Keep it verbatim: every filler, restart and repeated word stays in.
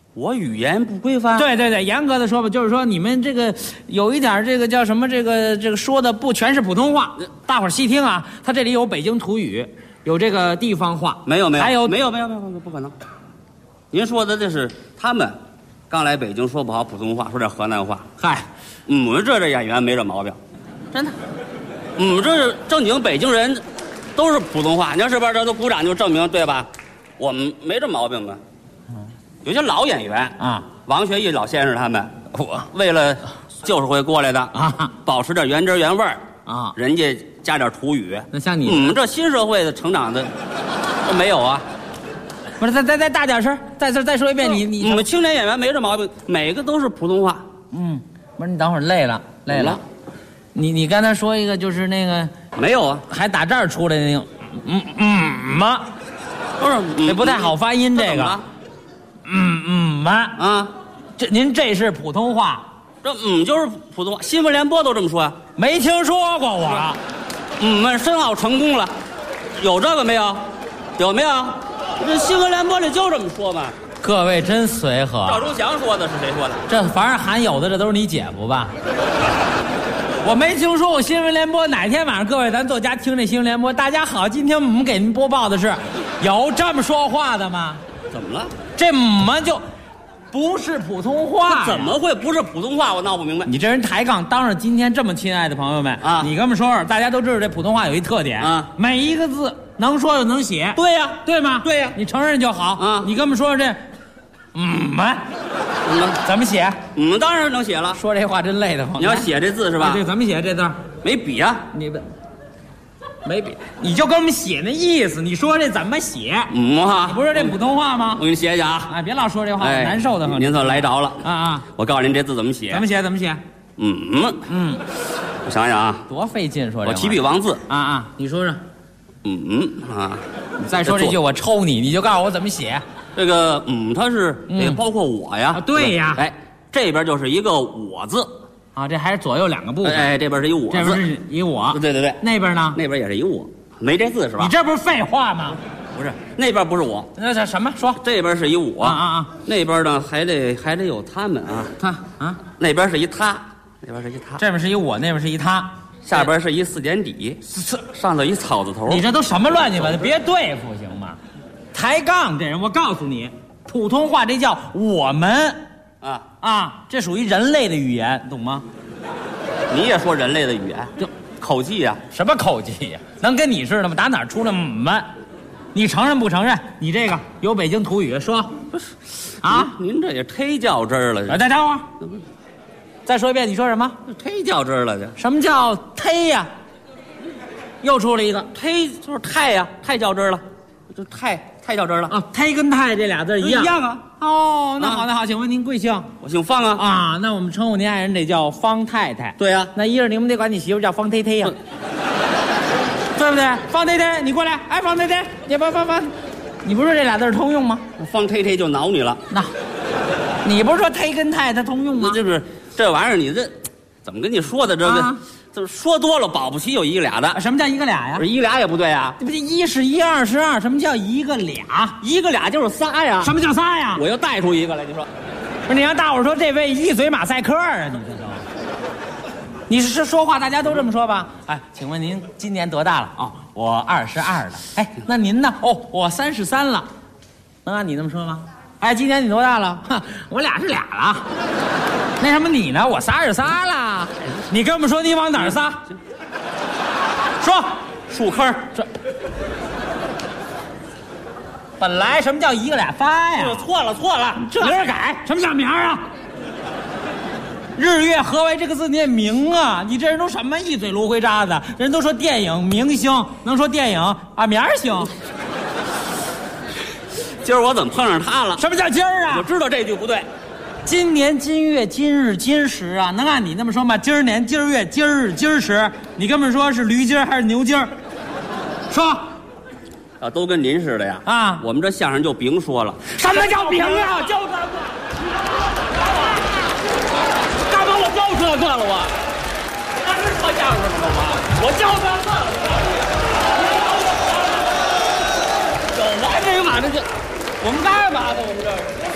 我语言不规范？ 对对对，严格的说吧，就是说你们这个有一点这个叫什么，这个这个说的不全是普通话。大伙儿细听啊，他这里有北京土语，有这个地方话， 没有没有， 还有没有没有没有没有，不可能。您说的这是他们刚来北京说不好普通话，说点河南话。 嗨， 我们这这演员没这毛病，真的。我们这是正经北京人，都是普通话。你要是不是这都鼓掌就证明对吧？我们没这毛病吧？有些老演员啊， 王学义老先生他们，我为了就是会过来的啊， 保持点原汁原味儿啊， 人家加点土语。 那像你， 我们这新社会的成长的都没有啊。 不是，再再再大点声，再再再说一遍，你你我们青年演员没这毛病，每个都是普通话。 嗯，不是你等会儿累了累了，你你刚才说一个就是那个没有啊， 还打这儿出来的那个，嗯嗯吗？ 不是， 这不太好发音这个。嗯嗯嘛啊， 这您这是普通话， 这嗯就是普通话，新闻联播都这么说呀、啊。 没听说过我。 嗯们申奥成功了，有这个没有？有没有？这新闻联播里就这么说嘛。 各位真随和。 赵忠祥说的是谁说的？ 这凡是含有的，这都是你姐夫吧？我没听说过新闻联播，哪天晚上各位咱坐家听这新闻联播。大家好，今天我们给您播报的是，有这么说话的吗？ 怎么了？ 这么就不是普通话？ 怎么会不是普通话？我闹不明白。 你这人抬杠，当着今天这么亲爱的朋友们啊，你跟我们说说，大家都知道这普通话有一特点啊，每一个字能说又能写。 对呀、啊， 对吗？ 对呀、啊， 你承认就好啊。你跟我们说说这，嗯嘛， 嗯， 怎么写？ 嗯，当然能写了。 说这话真累得慌。 你要写这字是吧？ 这怎么写这字？ 没笔啊， 你们。没笔，你就跟我们写那意思。你说这怎么写？ 嗯哈， 你不是这普通话吗？ 我给你写一写啊！ 哎，别老说这话，哎、难受的很。 您算来着了啊啊！ 我告诉您这字怎么写？ 怎么写？怎么写？ 嗯嗯，我想想啊， 多费劲说这。 我提笔忘字啊啊！你说说。 嗯啊， 你再说这句我抽你，你就告诉我怎么写。 这个嗯，它是这个包括我呀。 啊、对呀。 哎，这边就是一个我字。 啊，这还是左右两个部分。 哎，这边是一我字， 这边是一我。 对对对。 那边呢？ 那边也是一我。没这字是吧？ 你这不是废话吗？ 不是，那边不是我， 那叫什么？说这边是一我啊啊啊！ 那边呢还得还得有他们啊， 他啊， 那边是一他，那边是一他， 这边是一我，那边是一他， 下边是一四点底，上头一草字头。 你这都什么乱七八糟？别对付行吗？抬杠这人，我告诉你，普通话这叫我们啊啊，这属于人类的语言，懂吗？ 你也说人类的语言， 就。 口技呀、啊？ 什么口技呀、啊？能跟你似的吗？打哪儿出来们？你承认不承认？你这个有北京土语说， 不是啊？ 您, 您这也忒较真儿了。 再等会儿，再说一遍，你说什么？ 忒较真儿了，这什么叫忒呀？又出了一个忒，就是太呀，太较真儿了，就太太较真儿了啊！忒跟太这俩字一样， 一样啊。 哦，那好，那好，请问您贵姓？ 我姓方啊。 啊，那我们称呼您爱人得叫方太太。 对呀、啊， 那一会儿你们得管你媳妇叫方忒忒呀，对不对？方忒忒，你过来，哎，方忒忒，你方方方，你不是说这俩字通用吗？ 方忒忒就挠你了。 那，你不是说忒跟太它通用吗？ 这不是这玩意儿，你这怎么跟你说的？这个、啊、就是说多了，保不齐有一个俩的。 什么叫一个俩呀？ 不是一俩也不对呀。 这不一是一，二是二，什么叫一个俩？ 一个俩就是仨呀。 什么叫仨呀？ 我又带出一个来，你说。 不是你让大伙说这位一嘴马赛克啊？你这都，你是说话大家都这么说吧？哎，请问您今年多大了？哦，我二十二了。哎，那您呢？哦，我三十三了。能按你这么说吗？哎，今年你多大了？哼，我俩是俩了。那什么你呢？我仨是仨了。你跟我们说你往哪儿仨？说， 树坑。 这。本来什么叫一个俩仨呀？ 错了错了， 这名儿改。什么叫名儿啊？日月合为这个字念明啊！你这人都什么一嘴芦灰渣子？人都说电影明星，能说电影啊明儿行。 今儿我怎么碰上他了？ 什么叫今儿啊？ 我知道这句不对。 今年今月今日今时啊，能按你那么说吗？今儿年今儿月今儿日今儿时，你跟我说是驴今儿还是牛今儿？说。 啊，都跟您似的呀！ 啊， 我们这相声就甭说了。 什么叫甭啊？就这个。 干嘛我教这个了我？那是说相声的吗？我教这个了。有完这个嘛？这就我们干嘛呢？我们这。